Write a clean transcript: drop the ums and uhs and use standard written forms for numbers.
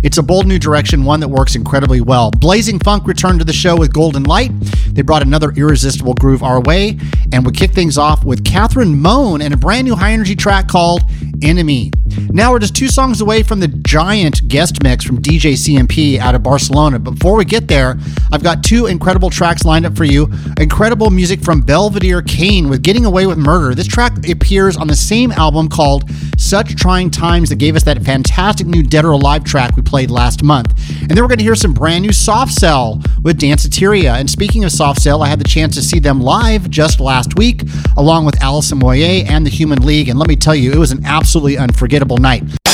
It's a bold new direction, one that works incredibly well. Blazing Funk returned to the show with Golden Light. They brought another irresistible groove our way, and we kick things off with Catherine Moan and a brand new high-energy track called Enemy. Now we're just 2 songs away from the giant guest mix from DJ CMP out of Barcelona. But before we get there, I've got 2 incredible tracks lined up for you. Incredible music from Belvedere Kane with Getting Away with Murder. This track appears on the same album called Such Trying Times that gave us that fantastic new Dead or Alive track we played last month. And then we're going to hear some brand new Soft Cell with Danceteria. And speaking of Soft Cell, I had the chance to see them live just last week, along with Alison Moyer and the Human League. And let me tell you, it was an absolutely unforgettable night.